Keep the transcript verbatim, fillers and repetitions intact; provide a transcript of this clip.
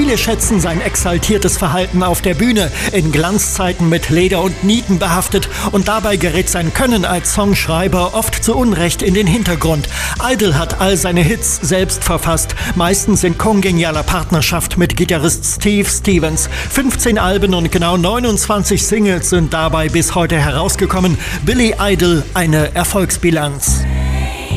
Viele schätzen sein exaltiertes Verhalten auf der Bühne, in Glanzzeiten mit Leder und Nieten behaftet, und dabei gerät sein Können als Songschreiber oft zu Unrecht in den Hintergrund. Idol hat all seine Hits selbst verfasst, meistens in kongenialer Partnerschaft mit Gitarrist Steve Stevens. fünfzehn Alben und genau neunundzwanzig Singles sind dabei bis heute herausgekommen. Billy Idol, eine Erfolgsbilanz.